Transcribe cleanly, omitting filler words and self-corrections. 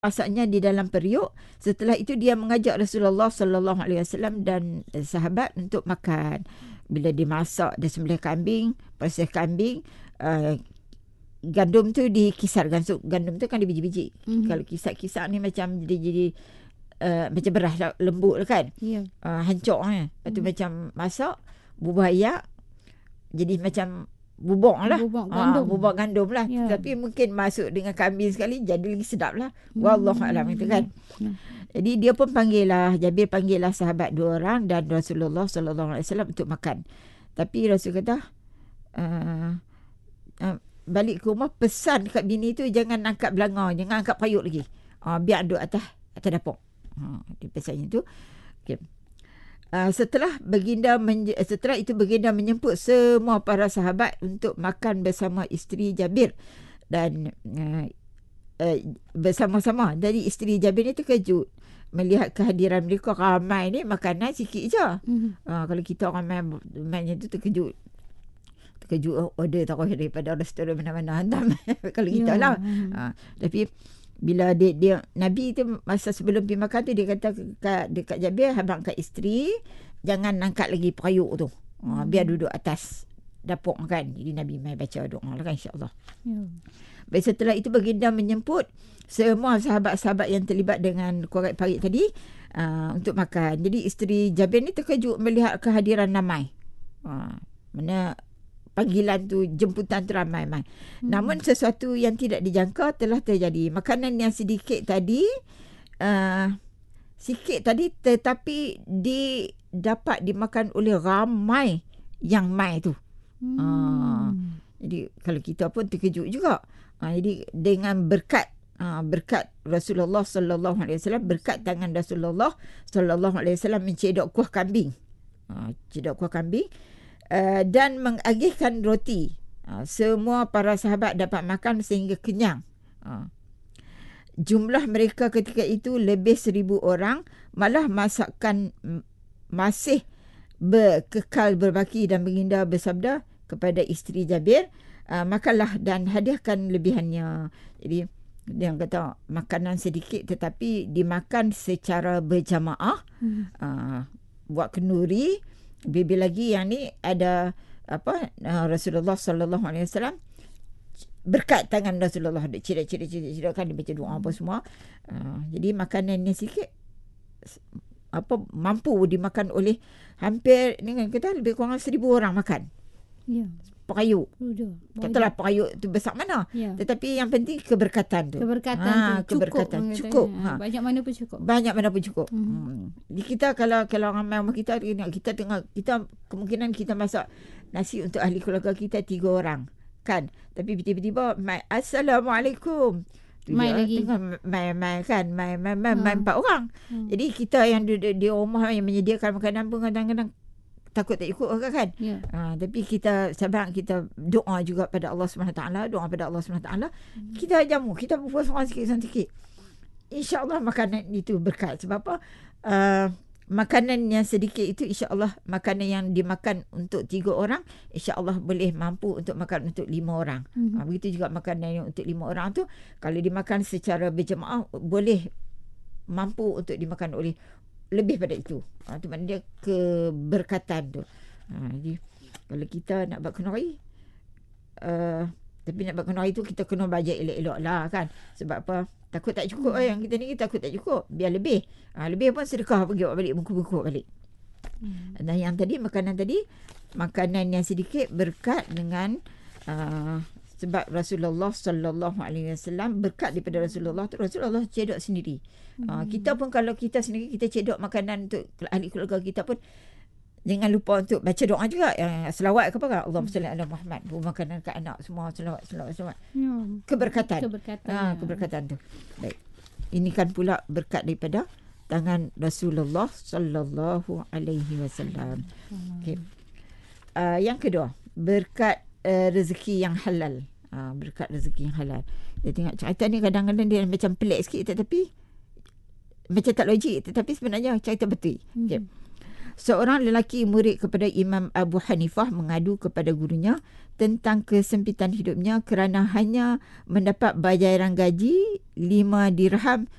masaknya di dalam periuk. Setelah itu dia mengajak Rasulullah sallallahu alaihi wasallam dan sahabat untuk makan. Bila dimasak, dia sembelih kambing, proses kambing, gandum tu dikisarkan. So, gandum tu kan biji-biji. Kalau kisar-kisar ni macam jadi macam beras lembut kan. Hancur kan. Lepas tu macam masak, bubur ayak, jadi macam bubuk lah. Bubuk gandum lah. Tapi mungkin masuk dengan kambing sekali jadi lagi sedap lah. Wallahualam itu kan. Jadi dia pun Jabir panggil lah sahabat 2 orang dan Rasulullah sallallahu alaihi wasallam untuk makan. Tapi Rasul kata balik ke rumah pesan dekat bini tu jangan angkat belanga, jangan angkat payuk lagi. Biar duduk atas dapur. Dia pesannya tu. Okay. Setelah itu baginda menjemput semua para sahabat untuk makan bersama isteri Jabir dan bersama-sama. Jadi isteri Jabir ni terkejut melihat kehadiran mereka ramai ni, makanan sikit je. Kalau kita ramai tu terkejut order taruh daripada restoran mana-mana hantam kalau kita lah. Tapi bila dia Nabi tu masa sebelum pergi makan tu dia kata dekat Jabir, habang kat isteri jangan angkat lagi perayuk tu. Biar duduk atas dapur kan. Jadi Nabi mai baca doa lah kan, insya-Allah. Baik, setelah itu baginda menjemput semua sahabat-sahabat yang terlibat dengan korek parit tadi untuk makan. Jadi isteri Jabir ni terkejut melihat kehadiran ramai. Mana panggilan tu, jemputan tu ramai. Namun sesuatu yang tidak dijangka telah terjadi. Makanan yang sedikit tadi tetapi dapat dimakan oleh ramai yang mai tu. Jadi kalau kita pun terkejut juga. Jadi dengan berkat Rasulullah sallallahu alaihi wasallam, berkat tangan Rasulullah sallallahu alaihi wasallam mencedok kuah kambing. Dan mengagihkan roti. Semua para sahabat dapat makan sehingga kenyang. Jumlah mereka ketika itu lebih 1,000 orang. Malah masakan masih kekal berbaki dan baginda bersabda kepada isteri Jabir, makanlah dan hadiahkan lebihannya. Jadi dia kata makanan sedikit tetapi dimakan secara berjamaah. Buat kenduri. Lebih lagi yang ni ada Rasulullah sallallahu alaihi wasallam, berkat tangan Rasulullah cirit kan, dia baca doa apa semua. Jadi makanan ni sikit mampu dimakan oleh hampir dengan kita lebih kurang 1,000 orang makan. Perayuk. Katalah perayuk tu besar mana. Tetapi yang penting keberkatan tu. Keberkatan cukup. Banyak mana pun cukup. Jadi kita kalau ramai rumah kita tengok, kita kemungkinan kita masak nasi untuk ahli keluarga kita 3 orang kan. Tapi tiba-tiba assalamualaikum. Mai lagi. Mai 4 orang. Jadi kita yang di rumah yang menyediakan makanan pun kadang-kadang takut tak ikut kan. Tapi kita sabar, kita doa juga pada Allah SWT, kita jamu, kita berpuas orang sikit-sikit. InsyaAllah makanan itu berkat. Sebab apa? Makanan yang sedikit itu insyaAllah makanan yang dimakan untuk 3 orang, insyaAllah boleh mampu untuk makan untuk 5 orang. Begitu juga makanan yang untuk 5 orang tu, kalau dimakan secara berjemaah boleh mampu untuk dimakan oleh lebih pada itu. Itu maknanya keberkatan tu. Jadi kalau kita nak buat kenuri, tapi nak buat kenuri tu kita kena bajet elok-elok lah kan. Sebab apa? Takut tak cukup yang kita ni, kita takut tak cukup. Biar lebih. Lebih pun sedekah pergi buat balik, bungkus balik. Dan yang tadi, makanan yang sedikit berkat dengan sebab Rasulullah sallallahu alaihi wasallam, berkat daripada Rasulullah tu, Rasulullah cedok sendiri. Kita pun kalau kita sendiri kita cedok makanan untuk ahli keluarga kita pun jangan lupa untuk baca doa juga, selawat ke apa kan, Allahumma salli ala Muhammad, makanan kat anak semua selawat. Keberkatan tu. Baik. Ini kan pula berkat daripada tangan Rasulullah sallallahu alaihi wasallam. Okey. Yang kedua, berkat rezeki yang halal. Berkat rezeki yang halal. Dia tengok cerita ni kadang-kadang dia macam pelik sikit tetapi macam tak logik, tetapi sebenarnya cerita betul. Okay. Seorang lelaki murid kepada Imam Abu Hanifah mengadu kepada gurunya tentang kesempitan hidupnya kerana hanya mendapat bayaran gaji 5 dirham